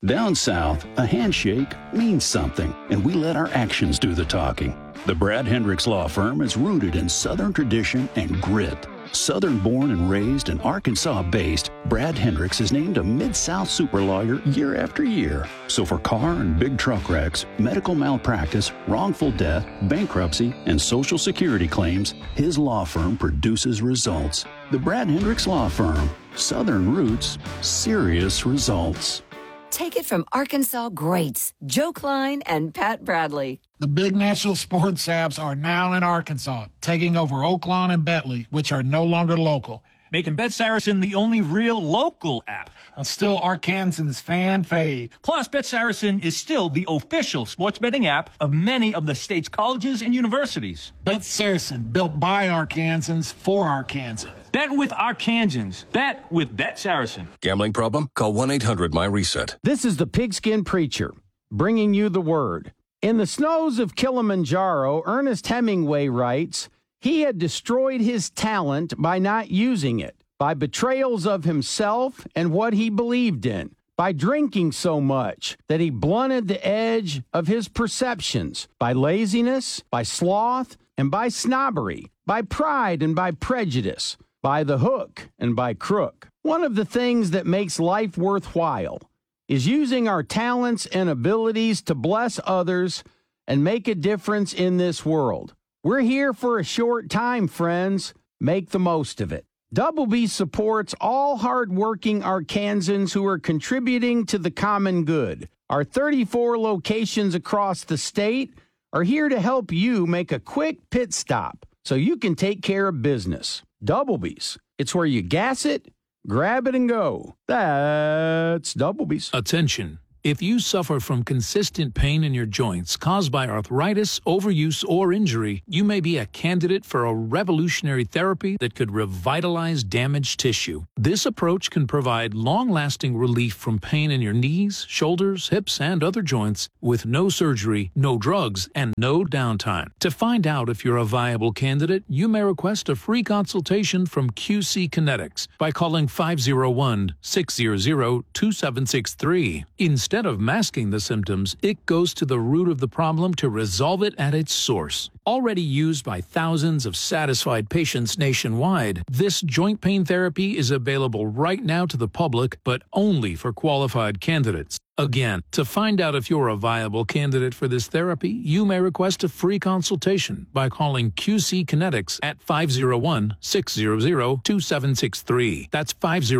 Down south, a handshake means something, and we let our actions do the talking. The Brad Hendricks Law Firm is rooted in Southern tradition and grit. Southern-born and raised and Arkansas-based, Brad Hendricks is named a Mid-South super lawyer year after year. So for car and big truck wrecks, medical malpractice, wrongful death, bankruptcy, and Social Security claims, his law firm produces results. The Brad Hendricks Law Firm. Southern roots, serious results. Take it from Arkansas greats, Joe Klein and Pat Bradley. The big national sports apps are now in Arkansas, taking over Oaklawn and Bentley, which are no longer local. Making Bet Saracen the only real local app. Still Arkansans' fan fave. Plus, Bet Saracen is still the official sports betting app of many of the state's colleges and universities. Bet Saracen, built by Arkansans for Arkansans. Bet with Arkansans. Bet with Bet Saracen. Gambling problem? Call 1-800-MY-RESET. This is the Pigskin Preacher, bringing you the word. In the snows of Kilimanjaro, Ernest Hemingway writes, he had destroyed his talent by not using it, by betrayals of himself and what he believed in, by drinking so much that he blunted the edge of his perceptions, by laziness, by sloth, and by snobbery, by pride and by prejudice, by the hook and by crook. One of the things that makes life worthwhile is using our talents and abilities to bless others and make a difference in this world. We're here for a short time, friends. Make the most of it. Double B supports all hardworking Arkansans who are contributing to the common good. Our 34 locations across the state are here to help you make a quick pit stop so you can take care of business. Double B's. It's where you gas it, grab it, and go. That's Double B's. Attention. If you suffer from consistent pain in your joints caused by arthritis, overuse, or injury, you may be a candidate for a revolutionary therapy that could revitalize damaged tissue. This approach can provide long-lasting relief from pain in your knees, shoulders, hips, and other joints with no surgery, no drugs, and no downtime. To find out if you're a viable candidate, you may request a free consultation from QC Kinetics by calling 501-600-2763. Instead of masking the symptoms, it goes to the root of the problem to resolve it at its source. Already used by thousands of satisfied patients nationwide, this joint pain therapy is available right now to the public, but only for qualified candidates. Again, to find out if you're a viable candidate for this therapy, you may request a free consultation by calling QC Kinetics at 501-600-2763. That's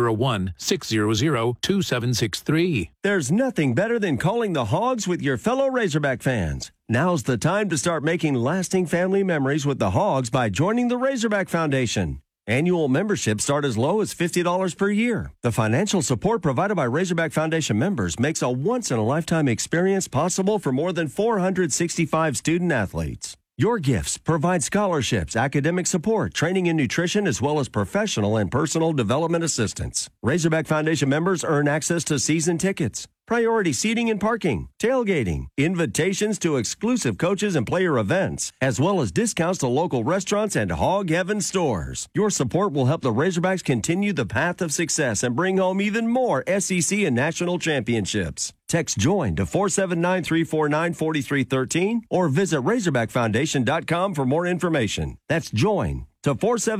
501-600-2763. There's nothing better than calling the Hogs with your fellow Razorback fans. Now's the time to start making lasting family memories with the Hogs by joining the Razorback Foundation. Annual memberships start as low as $50 per year. The financial support provided by Razorback Foundation members makes a once-in-a-lifetime experience possible for more than 465 student athletes. Your gifts provide scholarships, academic support, training in nutrition, as well as professional and personal development assistance. Razorback Foundation members earn access to season tickets, priority seating and parking, tailgating, invitations to exclusive coaches and player events, as well as discounts to local restaurants and Hog Heaven stores. Your support will help the Razorbacks continue the path of success and bring home even more SEC and national championships. Text JOIN to 479-349-4313 or visit RazorbackFoundation.com for more information. That's JOIN to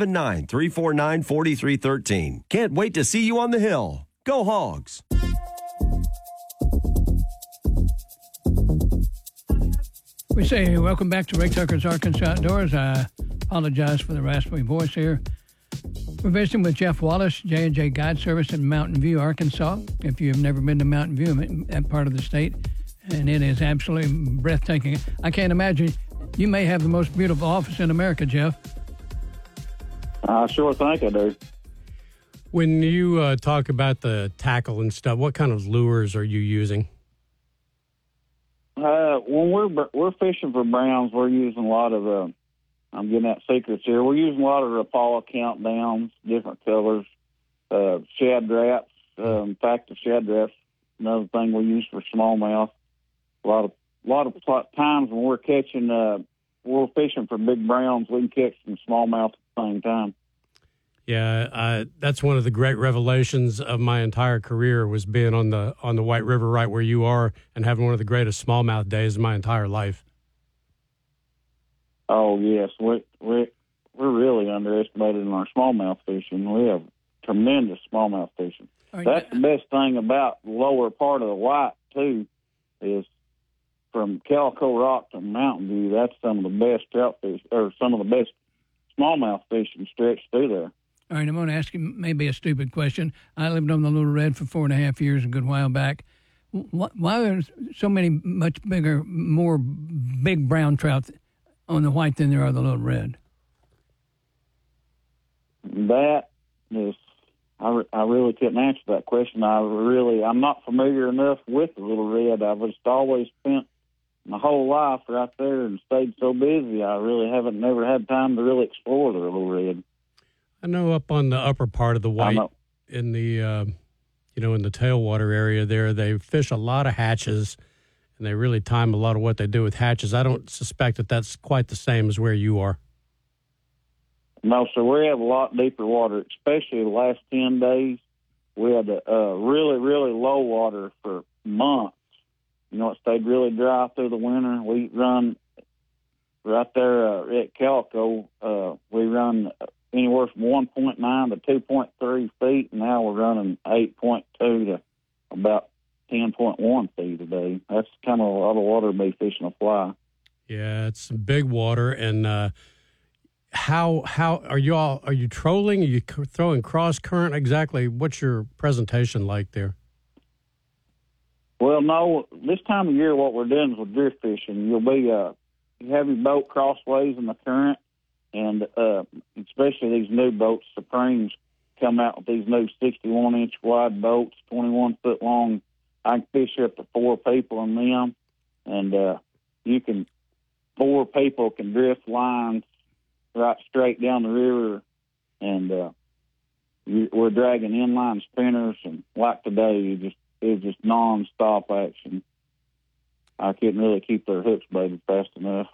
479-349-4313. Can't wait to see you on the Hill. Go Hogs! We say welcome back to Rick Tucker's Arkansas Outdoors. I apologize for the raspy voice here. We're visiting with Jeff Wallace, J&J Guide Service in Mountain View, Arkansas. If you've never been to Mountain View, that part of the state, and it is absolutely breathtaking. I can't imagine. You may have the most beautiful office in America, Jeff. I sure think I do. When you talk about the tackle and stuff, what kind of lures are you using? When we're fishing for browns, we're using a lot of I'm getting at secrets here. We're using a lot of Rapala countdowns, different colors, shad traps. In fact, the shad traps, another thing we use for smallmouth. A lot of times when we're fishing for big browns, we can catch some smallmouth at the same time. Yeah, that's one of the great revelations of my entire career was being on the White River right where you are and having one of the greatest smallmouth days of my entire life. Oh, yes. We're really underestimated in our smallmouth fishing. We have tremendous smallmouth fishing. That's the best thing about the lower part of the White, too, is from Calico Rock to Mountain View, that's some of the best trout fish, or some of the best smallmouth fishing stretched through there. All right, I'm going to ask you maybe a stupid question. I lived on the Little Red for 4.5 years, a good while back. Why are so many much bigger, more big brown trout on the White than there are the Little Red? That is, I really couldn't answer that question. I'm not familiar enough with the Little Red. I've just always spent my whole life right there and stayed so busy. I really never had time to really explore the Little Red. I know up on the upper part of the White, in the in the tailwater area there, they fish a lot of hatches, and they really time a lot of what they do with hatches. I don't suspect that that's quite the same as where you are. No, sir. We have a lot deeper water, especially the last 10 days. We had really, really low water for months. It stayed really dry through the winter. We run right there at Calico. We run anywhere from 1.9 to 2.3 feet. And now we're running 8.2 to about 10.1 feet a day. That's kind of a lot of water to be fishing a fly. Yeah, it's big water. And how are you trolling? Are you throwing cross current? Exactly. What's your presentation like there? Well, no, this time of year what we're doing is we're drift fishing. You have your boat crossways in the current, and especially these new boats, Supremes, come out with these new 61-inch wide boats, 21-foot long. I can fish up to 4 people in them, and 4 people can drift lines right straight down the river, and we're dragging inline spinners, and like today, it's just non-stop action. I couldn't really keep their hooks baited fast enough.